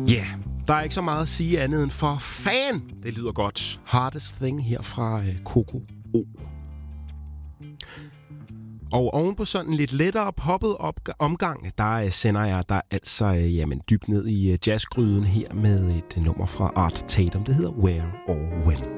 Yeah, der er ikke så meget at sige andet end for fan. Det lyder godt. Hardest Thing her fra Coco O. Og oven på sådan en lidt lettere poppet omgang, der sender jeg dig altså dybt ned i jazzgryden her med et nummer fra Art Tatum. Det hedder Where or When.